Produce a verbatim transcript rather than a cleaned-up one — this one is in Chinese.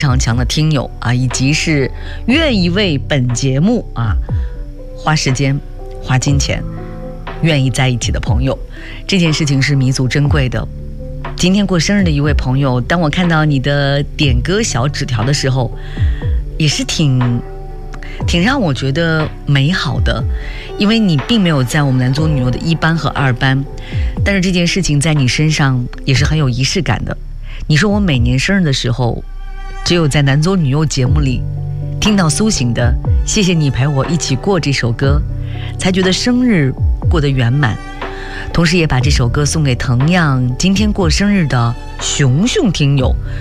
常强的听友啊，以及是愿意为本节目啊花时间、花金钱、愿意在一起的朋友，这件事情是弥足珍贵的。今天过生日的一位朋友，当我看到你的点歌小纸条的时候，也是挺挺让我觉得美好的，因为你并没有在我们男左女右的一班和二班，但是这件事情在你身上也是很有仪式感的。你说我每年生日的时候，只有在男左女右节目里听到苏醒的谢谢你陪我一起过这首歌，才觉得生日过得圆满。同时也把这首歌送给同样今天过生日的熊熊听友，